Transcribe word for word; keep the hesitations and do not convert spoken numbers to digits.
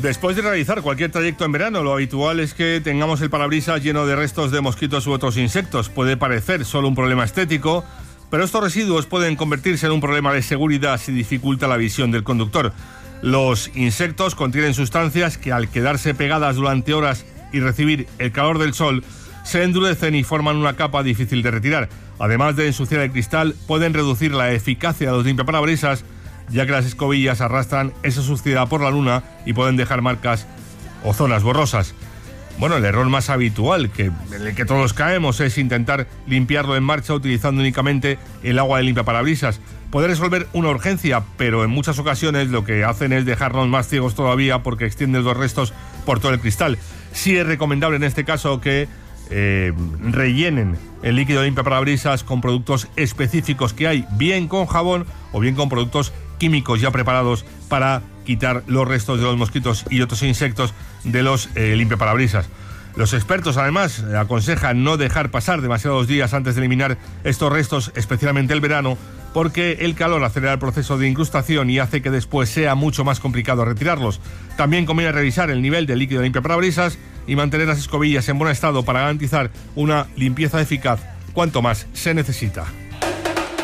Después de realizar cualquier trayecto en verano, lo habitual es que tengamos el parabrisas lleno de restos de mosquitos u otros insectos. Puede parecer solo un problema estético, pero estos residuos pueden convertirse en un problema de seguridad si dificulta la visión del conductor. Los insectos contienen sustancias que, al quedarse pegadas durante horas y recibir el calor del sol, se endurecen y forman una capa difícil de retirar. Además de ensuciar el cristal, pueden reducir la eficacia de los limpiaparabrisas, ya que las escobillas arrastran esa suciedad por la luna y pueden dejar marcas o zonas borrosas. Bueno, el error más habitual que, en el que todos caemos es intentar limpiarlo en marcha utilizando únicamente el agua de limpiaparabrisas. Puede resolver una urgencia, pero en muchas ocasiones lo que hacen es dejarnos más ciegos todavía porque extienden los restos por todo el cristal. Sí es recomendable en este caso que eh, rellenen el líquido de limpiaparabrisas con productos específicos que hay, bien con jabón o bien con productos químicos ya preparados para quitar los restos de los mosquitos y otros insectos de los eh, limpiaparabrisas. Los expertos además aconsejan no dejar pasar demasiados días antes de eliminar estos restos, especialmente el verano, porque el calor acelera el proceso de incrustación y hace que después sea mucho más complicado retirarlos. También conviene revisar el nivel de líquido de limpiaparabrisas y mantener las escobillas en buen estado para garantizar una limpieza eficaz cuanto más se necesita.